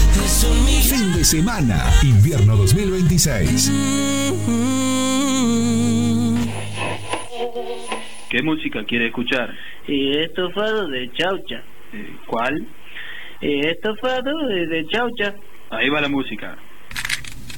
Fin de semana, invierno 2026. ¿Qué música quiere escuchar? Estofado de chaucha. ¿Cuál? Estofado de chaucha. Ahí va la música.